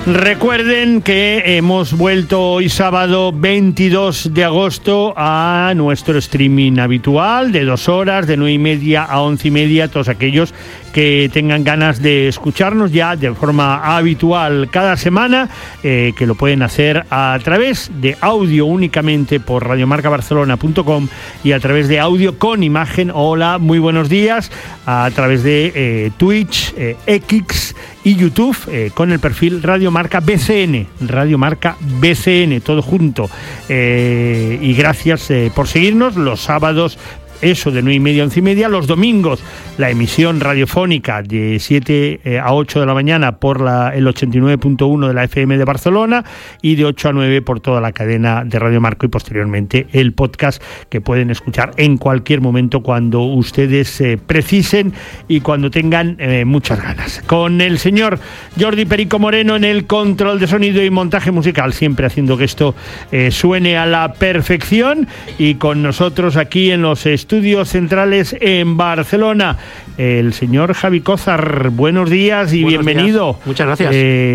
Recuerden que hemos vuelto hoy sábado 22 de agosto a nuestro streaming habitual de 2 horas, de 9:30 a 11:30. Todos aquellos que tengan ganas de escucharnos ya de forma habitual cada semana, que lo pueden hacer a través de audio únicamente por radiomarcabarcelona.com y a través de audio con imagen. Hola, muy buenos días, a través de Twitch, X y YouTube, con el perfil Radio Marca BCN, Radio Marca BCN, todo junto. Y gracias por seguirnos los sábados. Eso de 9:30 a 11:30, los domingos la emisión radiofónica de 7 a 8 de la mañana por el 89.1 de la FM de Barcelona y de 8 a 9 por toda la cadena de Radio Marco, y posteriormente el podcast que pueden escuchar en cualquier momento cuando ustedes precisen y cuando tengan muchas ganas. Con el señor Jordi Perico Moreno en el control de sonido y montaje musical, siempre haciendo que esto suene a la perfección, y con nosotros aquí en los estudios centrales en Barcelona, el señor Javi Cózar. Buenos días y buenos bienvenido. Días. Muchas gracias.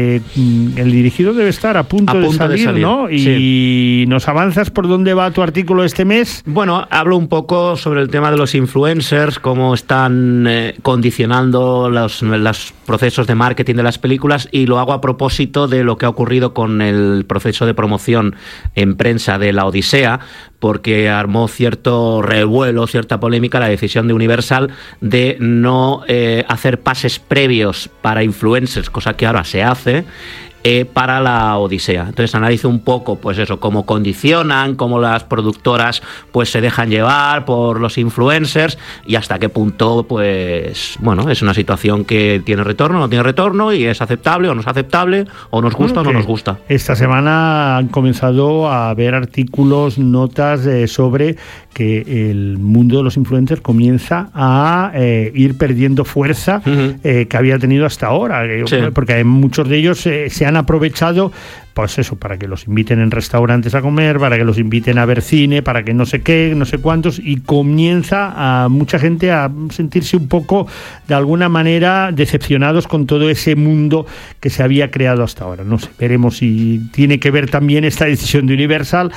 El dirigido debe estar a punto de salir, ¿no? Y sí. ¿Nos avanzas por dónde va tu artículo este mes? Bueno, hablo un poco sobre el tema de los influencers, cómo están condicionando los procesos de marketing de las películas, y lo hago a propósito de lo que ha ocurrido con el proceso de promoción en prensa de La Odisea, porque armó cierto revuelo, cierta polémica la decisión de Universal de no hacer pases previos para influencers, cosa que ahora se hace para La Odisea. Entonces analizo un poco, pues eso, cómo condicionan, cómo las productoras pues se dejan llevar por los influencers, y hasta qué punto, pues bueno, es una situación que tiene retorno, no tiene retorno, y es aceptable o no es aceptable, o nos gusta o no nos gusta. Esta semana han comenzado a haber artículos, notas sobre que el mundo de los influencers comienza a ir perdiendo fuerza que había tenido hasta ahora, sí. Porque muchos de ellos se han aprovechado, pues eso, para que los inviten en restaurantes a comer, para que los inviten a ver cine, para que no sé qué, no sé cuántos, y comienza a mucha gente a sentirse un poco, de alguna manera, decepcionados con todo ese mundo que se había creado hasta ahora. No sé, veremos si tiene que ver también esta decisión de Universal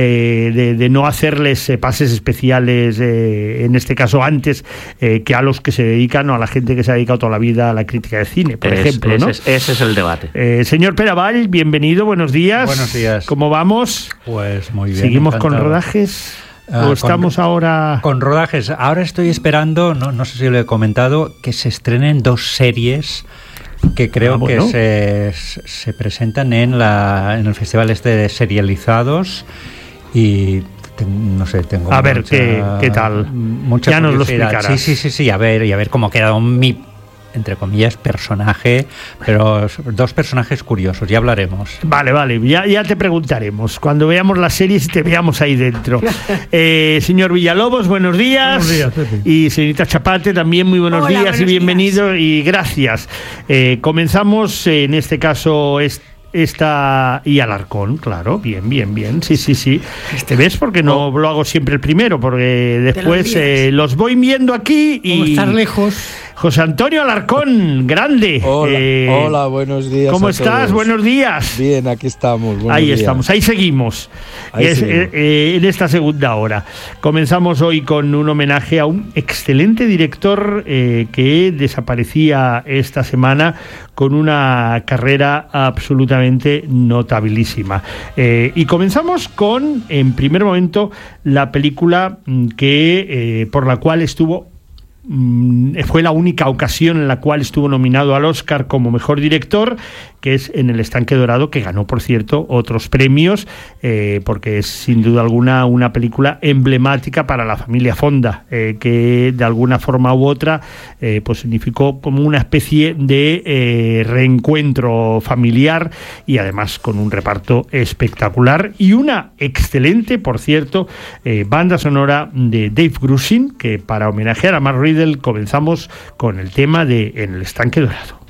de no hacerles pases especiales, en este caso antes, que a los que se dedican, o a la gente que se ha dedicado toda la vida a la crítica de cine, por ejemplo, ¿no? Ese es el debate. Señor Peravall, bienvenido. Buenos días. Buenos días. ¿Cómo vamos? Pues muy bien. ¿Seguimos encantado. con rodajes? ¿O estamos ahora...? Con rodajes. Ahora estoy esperando, no sé si lo he comentado, que se estrenen 2 series que creo que se presentan en el Festival de Serializados, y no sé, tengo a ver qué tal. Ya nos lo explicarás. Sí, a ver cómo ha quedado mi, entre comillas, personaje, pero 2 personajes curiosos, ya hablaremos. Vale, ya te preguntaremos cuando veamos las series y te veamos ahí dentro. Señor Villalobos, buenos días. Buenos días, Pepe. Y señorita Chapate, también muy buenos días y bienvenido y gracias. Comenzamos, en este caso, y Alarcón, claro, bien, sí. ¿Te ves? Porque no lo hago siempre el primero, porque después los voy viendo aquí y... Como estar lejos. José Antonio Alarcón, grande. Hola, buenos días. ¿Cómo estás? Todos. Buenos días. Bien, aquí estamos. Estamos, ahí seguimos. En esta segunda hora. Comenzamos hoy con un homenaje a un excelente director que desaparecía esta semana con una carrera absolutamente notabilísima. Y comenzamos con, en primer momento, la película por la cual fue la única ocasión en la cual estuvo nominado al Oscar como mejor director, que es En el estanque dorado, que ganó, por cierto, otros premios, porque es sin duda alguna una película emblemática para la familia Fonda, que de alguna forma u otra pues significó como una especie de reencuentro familiar, y además con un reparto espectacular y una excelente, por cierto, banda sonora de Dave Grusin, que para homenajear a Matt Riddle comenzamos con el tema de En el estanque dorado.